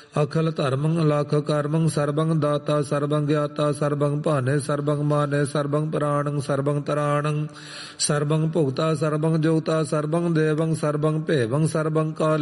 ਅਖਲ ਧਰਮੰ ਅਲਖ ਕਰਮੰ ਸਰਬੰ ਦਾਤਾ ਸਰਬੰ ਗਿਆਤਾ ਸਰਬੰ ਭਾਨੇ ਸਰਬੰ ਮਾਨੇ ਸਰਬੰ ਪ੍ਰਾਣੰ ਸਰਬੰ ਤਰਾਣੰ ਸਰਬੰ ਭੁਗਤਾ ਸਰਬੰ ਜੋਗਤਾ ਸਰਬੰ ਦੇਵੰ ਸਰਬੰ ਭੇਵੰ ਸਰਬੰ ਕਾਲ